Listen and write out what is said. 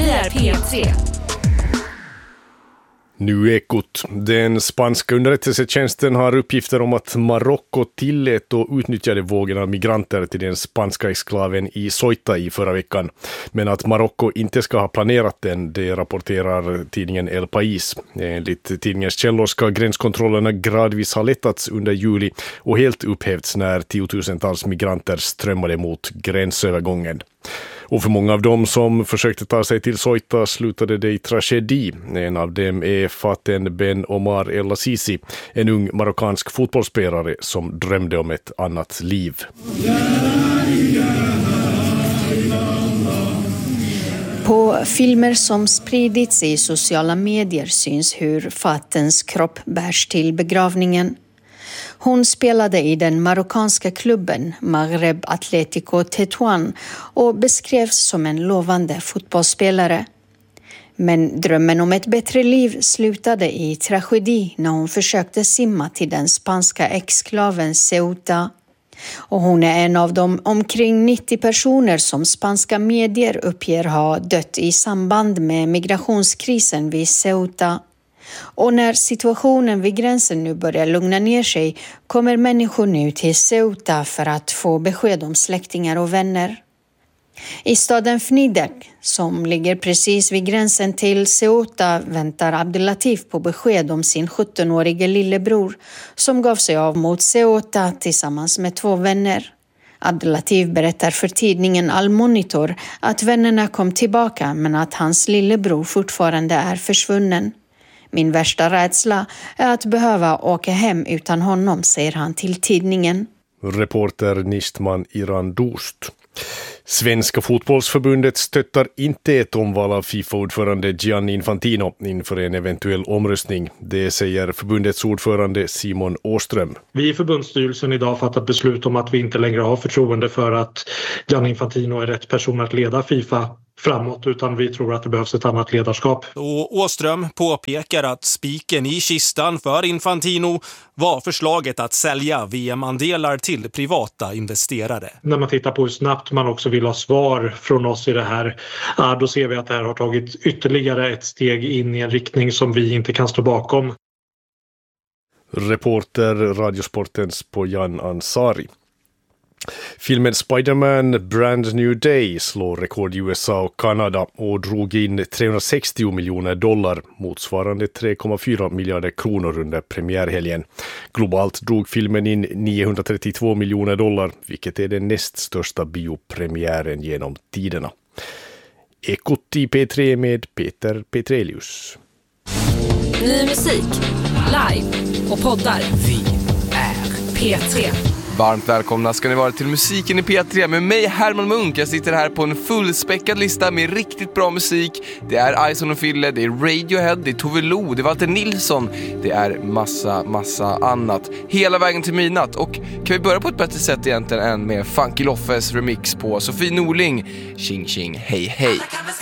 är P3. Nu Ekot. Den spanska underrättelsetjänsten har uppgifter om att Marocko tillät och utnyttjade vågen av migranter till den spanska exklaven i Ceuta i förra veckan. Men att Marocko inte ska ha planerat den, det rapporterar tidningen El País. Enligt tidningens källor ska gränskontrollerna gradvis ha lättats under juli och helt upphävts när tiotusentals migranter strömmade mot gränsövergången. Och för många av dem som försökte ta sig till Ceuta slutade det i tragedi. En av dem är Faten Ben Omar El Azizi, en ung marockansk fotbollsspelare som drömde om ett annat liv. På filmer som spridits i sociala medier syns hur Fatens kropp bärs till begravningen. Hon spelade i den marockanska klubben Maghreb Atlético Tétouan och beskrevs som en lovande fotbollsspelare. Men drömmen om ett bättre liv slutade i tragedi när hon försökte simma till den spanska exklaven Ceuta. Och hon är en av de omkring 90 personer som spanska medier uppger ha dött i samband med migrationskrisen vid Ceuta. Och när situationen vid gränsen nu börjar lugna ner sig kommer människor nu till Ceuta för att få besked om släktingar och vänner. I staden Fnidak, som ligger precis vid gränsen till Ceuta, väntar Abdelatif på besked om sin 17-årige lillebror som gav sig av mot Ceuta tillsammans med 2 vänner. Abdelatif berättar för tidningen Al Monitor att vännerna kom tillbaka men att hans lillebror fortfarande är försvunnen. Min värsta rädsla är att behöva åka hem utan honom, säger han till tidningen. Reporter Nistman Irandost. Svenska fotbollsförbundet stöttar inte ett omval av FIFA-ordförande Gianni Infantino inför en eventuell omröstning. Det säger förbundets ordförande Simon Åström. Vi i förbundsstyrelsen idag fattat beslut om att vi inte längre har förtroende för att Gianni Infantino är rätt person att leda FIFA framåt, utan vi tror att det behövs ett annat ledarskap. Och Åström påpekar att spiken i kistan för Infantino var förslaget att sälja VM-andelar till privata investerare. När man tittar på hur snabbt man också vill ha svar från oss i det här, då ser vi att det här har tagit ytterligare ett steg in i en riktning som vi inte kan stå bakom. Reporter Radiosportens Pojan Ansari. Filmen Spider-Man Brand New Day slår rekord i USA och Kanada och drog in $360 miljoner, motsvarande 3,4 miljarder kronor under premiärhelgen. Globalt drog filmen in $932 miljoner, vilket är den näst största biopremiären genom tiderna. Ekot i P3 med Peter Petrelius. Ny musik, live och poddar. Vi är P3. varmt välkomna ska ni vara till musiken i P3 med mig Herman Munk. Jag sitter här på en fullspäckad lista med riktigt bra musik. Det är Ison och Fille, det är Radiohead, det är Tove Lo, det är Walter Nilsson, det är massa annat. Hela vägen till midnatt. Och kan vi börja på ett bättre sätt egentligen än med Funky Loffes remix på Sofie Norling, Tjing Tjing Hej Hej.